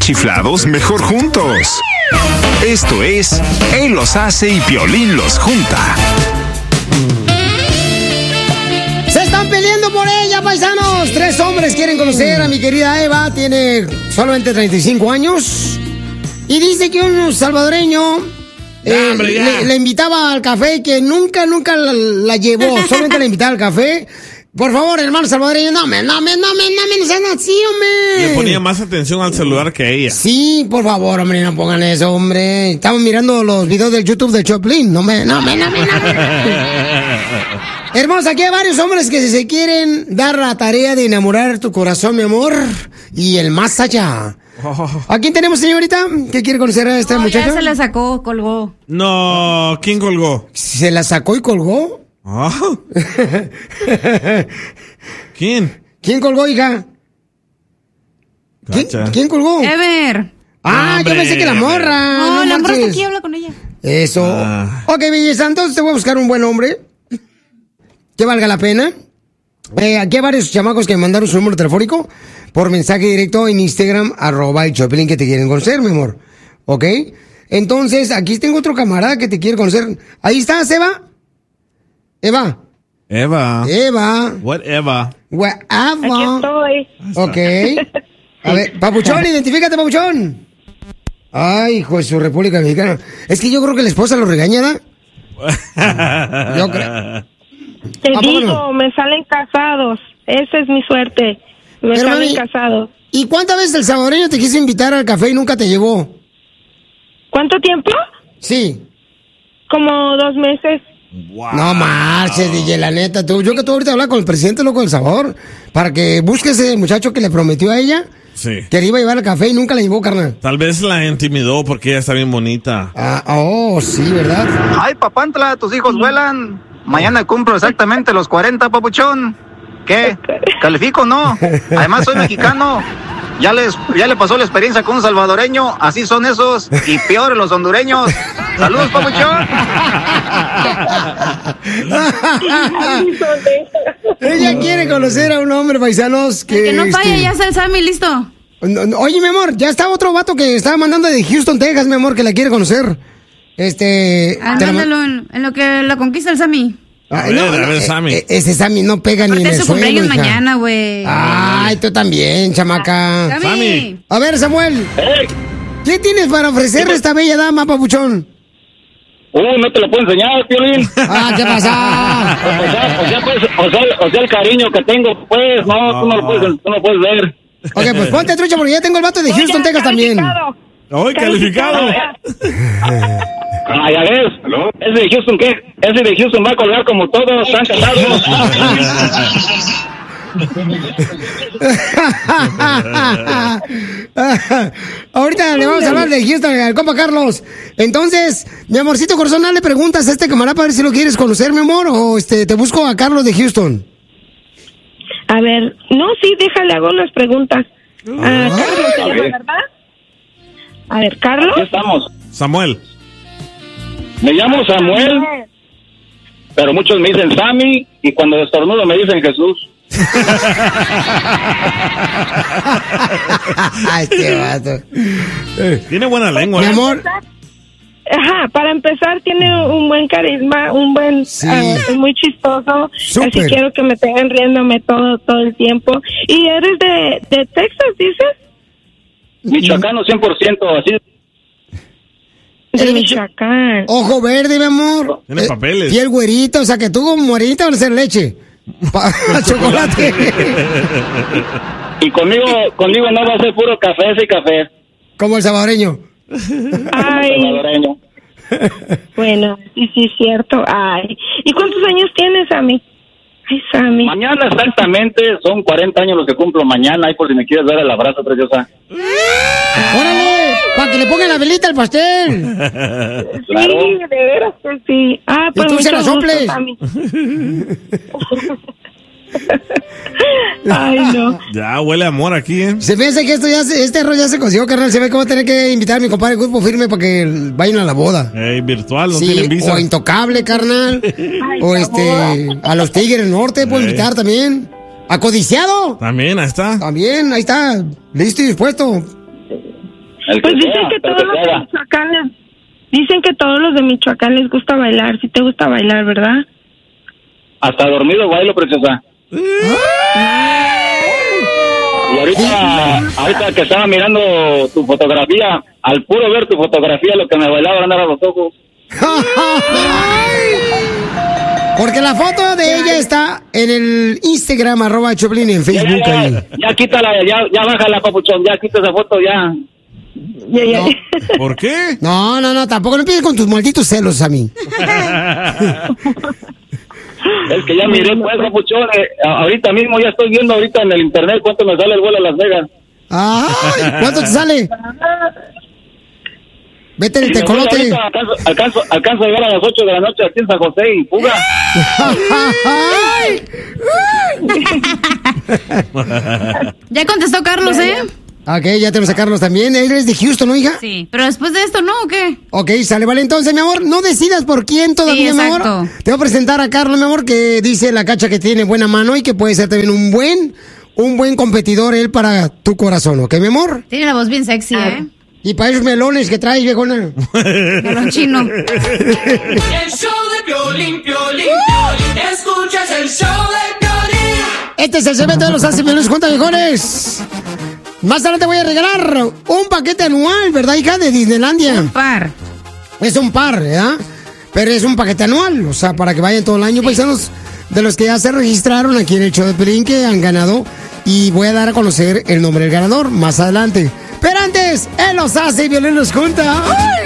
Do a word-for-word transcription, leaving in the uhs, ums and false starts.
chiflados, mejor juntos. Esto es Él los hace y Piolín los junta. Se están peleando por ella, paisanos. Tres hombres quieren conocer a mi querida Eva. Tiene solamente treinta y cinco años. Y dice que un salvadoreño eh, hombre, le, le invitaba al café y que nunca, nunca la, la llevó. Solamente le invitaba al café. Por favor, hermano salvadoreño, no me, no me, no me, no me, no sean así, hombre. Le ponía más atención al celular que a ella. Sí, por favor, hombre, no pongan eso, hombre. Estamos mirando los videos del YouTube de Choplin. No me, no me, no me, no me. Hermosa, aquí hay varios hombres que se quieren dar la tarea de enamorar tu corazón, mi amor, y el más allá. Oh. ¿A quién tenemos, señorita? ¿Qué quiere conocer a esta no, muchacha? Ya se la sacó, colgó. No, ¿quién colgó? ¿Se la sacó y colgó? Oh. ¿Quién? ¿Quién colgó, hija? ¿Quién, ¿Quién colgó? Ever. Ah, Hombre, yo pensé que la morra. No, no la morra marches. está aquí, habla con ella. Eso. Ah. Ok, belleza, entonces te voy a buscar un buen hombre que valga la pena. Eh, aquí hay varios chamacos que me mandaron su número telefónico por mensaje directo en Instagram, arroba el Choplin, que te quieren conocer, mi amor. ¿Ok? Entonces, aquí tengo otro camarada que te quiere conocer. Ahí estás, Eva. Eva. Eva. Eva. What Eva? What Aquí estoy. Ok. A ver, Papuchón, identifícate, Papuchón. Ay, hijo de su República Mexicana. Es que yo creo que la esposa lo regaña, ¿verdad? Yo creo. Te ¿A poco digo, no? me salen casados. Esa es mi suerte. Me Pero, salen mami, casados. ¿Y cuántas veces el salvadoreño te quiso invitar al café y nunca te llevó? ¿Cuánto tiempo? Sí. Como dos meses. Wow. No marches, D J, la neta. Tú, yo que tú ahorita hablas con el presidente loco del sabor para que busque ese muchacho que le prometió a ella Sí. que le iba a llevar al café y nunca la llevó, carnal. Tal vez la intimidó porque ella está bien bonita. Ah, oh, sí, ¿verdad? Ay, papantla, tus hijos vuelan. Mañana cumplo exactamente los cuarenta, papuchón. ¿Qué? ¿Califico o no? Además soy mexicano. Ya les, ya le pasó la experiencia con un salvadoreño. Así son esos. Y peor los hondureños. Saludos, papuchón. Ella quiere conocer a un hombre, paisanos, que... Que no falle, este, ya está el Sammy, listo. no, no, oye, mi amor, ya está otro vato que estaba mandando de Houston, Texas, mi amor, que la quiere conocer. Este... Ah, te la ma- mándalo en, en lo que la conquista el Sammy. Ah, A ver, a ver, Sammy. eh, ese Sammy no pega ni en Aparte el de su suelo, cumpleaños hija. mañana, güey. Ay, tú también, chamaca. Sammy. Sammy. A ver, Samuel, Hey, ¿qué tienes para ofrecerle a esta bella dama, papuchón? uh, no te lo puedo enseñar, Piolín. Ah, ¿qué pasa? O sea, o sea, pues, o sea, o sea, el cariño que tengo, pues, no, tú no lo puedes, tú no lo puedes ver. Ok, pues ponte trucha porque ya tengo el vato de Houston, Texas también. ¡Ay, calificado! Ah, ya ves. Ese de Houston, ¿qué? Ese de Houston va a colgar como todos, están casados. Ahorita le vamos a hablar de Houston al compa Carlos. Entonces, mi amorcito corazón, le preguntas a este camarada para ver si lo quieres conocer, mi amor, o este te busco a Carlos de Houston. A ver, no, sí, déjale, hago las preguntas. Ah, Carlos se llama, ¿verdad? A ver, Carlos. Aquí estamos. Samuel. Me llamo Samuel, pero muchos me dicen Sammy, y cuando estornudo me dicen Jesús. Ay, qué vato. Tiene buena lengua. Mi ¿eh? amor, Ajá, para empezar tiene un buen carisma, un buen, Sí. ah, es muy chistoso, Súper. así quiero que me tengan riéndome todo, todo el tiempo. ¿Y eres de, de Texas, dices? Michoacano cien por ciento, así. De Eres Michoacán. ojo verde, mi amor. Tiene papeles. Y el güerito, o sea que tú como morita van a hacer leche. Pa- chocolate. Y conmigo, conmigo no va a ser puro café, ese café. Como el salvadoreño. Ay, Salvadoreño. bueno, sí, sí, es cierto. Ay, ¿y cuántos años tienes, Sammy? Ay, Sammy. Mañana exactamente son cuarenta años los que cumplo mañana, ahí por si me quieres dar el abrazo, preciosa. ¡Órale! Para que le pongan la velita al pastel. Claro. Sí, de veras que sí. Ah, pues Y tú se mucho la gusto, soples. Sammy. Ay, no. Ya huele a amor aquí, ¿eh? Se piensa que esto ya se, este arroz ya se consiguió, carnal. Se ve que voy a tener que invitar a mi compadre Grupo Firme para que vayan a la boda. Ey, virtual, no Sí, tienen visa. o Intocable, carnal. O este, a los Tigres Norte puedo Ey. invitar también. A Codiciado. También, ahí está. También, ahí está. Listo y dispuesto. El Pues que dicen sea, que pero todos que los se de haga. Michoacán les, dicen que todos los de Michoacán les gusta bailar. Si te gusta bailar, ¿verdad? Hasta dormido bailo, preciosa. Y ahorita, ahorita que estaba mirando tu fotografía, al puro ver tu fotografía, lo que me bailaba andar a los ojos. Porque la foto de ella está en el Instagram, arroba Choplin, en Ya, Facebook. ya, ahí. ya, ya quítala, ya, ya bájala, papuchón, ya quita esa foto, ya. Ya, ya. No. ¿Por qué? No, no, no, tampoco no empieces con tus malditos celos a mí. Es que ya miré, pues, papuchón, eh, a- ahorita mismo ya estoy viendo ahorita en el internet cuánto me sale el vuelo a Las Vegas. Ay, ¿cuánto te sale? Vete de Y me voy tecolote. ahorita, alcanzo, alcanzo, alcanzo a llegar a las ocho de la noche aquí en San José y fuga. Ay. Ya contestó Carlos, ¿eh? Ok, ya tenemos a Carlos también. Él es de Houston, ¿no, hija? Sí. Pero después de esto, ¿no? ¿O qué? Ok, sale, vale. Entonces, mi amor, no decidas por quién todavía, Sí, mi amor. exacto. Te voy a presentar a Carlos, mi amor, que dice la Cacha que tiene buena mano y que puede ser también un buen, un buen competidor él para tu corazón, ¿ok, mi amor? Tiene la voz bien sexy, ¿eh? Y para esos melones que traes, viejona. Melón chino. El show de Piolín, Piolín, Piolín. Escuchas el show de Piolín. Este es el segmento de los hace melones, cuenta viejones. Más adelante voy a regalar un paquete anual, ¿verdad, hija? De Disneylandia. Un par. Es un par, ¿verdad? Pero es un paquete anual, o sea, para que vayan todo el año, paisanos, de los que ya se registraron aquí en el show de Pelín, que han ganado. Y voy a dar a conocer el nombre del ganador más adelante. Pero antes, él los hace y Violín los junta. ¡Ay!